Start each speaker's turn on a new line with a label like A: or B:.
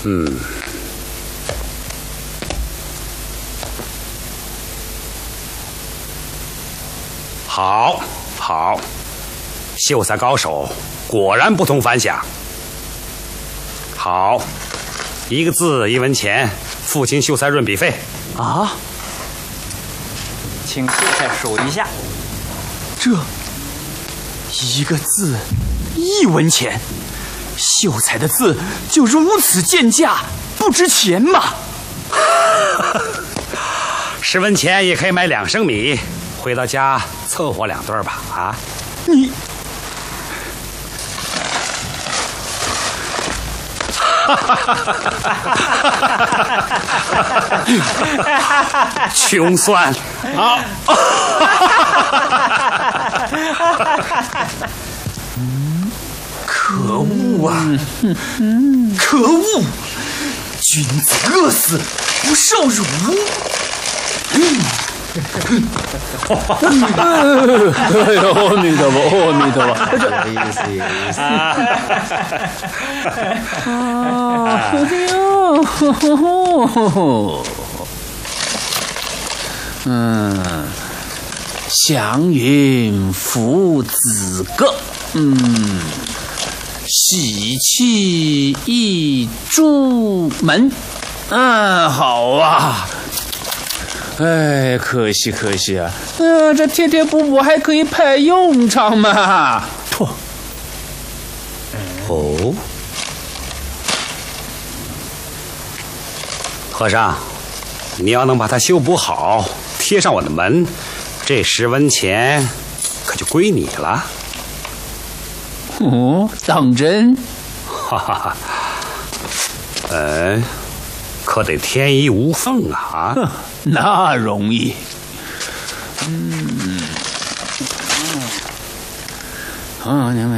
A: 好，好，秀才高手果然不同凡响。好，一个字1文钱，父亲秀才润笔费。
B: 啊，请秀才数一下。
C: 这一个字1文钱，秀才的字就如此贱价，不值钱吗
A: ？10文钱也可以买2升米，回到家凑合2顿吧。啊，
C: 你。
A: 穷酸啊！
C: 可恶啊！可恶！君子饿死，不受辱。
D: 哎呦，阿弥陀佛，阿弥陀佛。祥云父子歌，喜气一出门，好啊。哎，可惜啊！这贴贴补补还可以派用场嘛？
C: 嚯！
A: 哦，和尚，你要能把它修补好，贴上我的门，这10文钱可就归你了。
D: 哦，当真？
A: 哈哈哈。可得天衣无缝啊！
D: 那容易。